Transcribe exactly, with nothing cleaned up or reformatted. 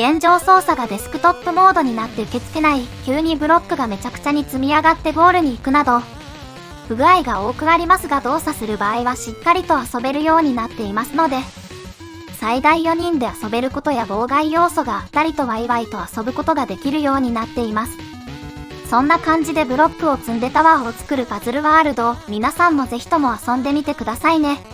現状操作がデスクトップモードになって受け付けない、急にブロックがめちゃくちゃに積み上がってゴールに行くなど、不具合が多くありますが動作する場合はしっかりと遊べるようになっていますので、最大よにんで遊べることや妨害要素がふたりとワイワイと遊ぶことができるようになっています。そんな感じでブロックを積んでタワーを作るパズルワールドを皆さんもぜひとも遊んでみてくださいね。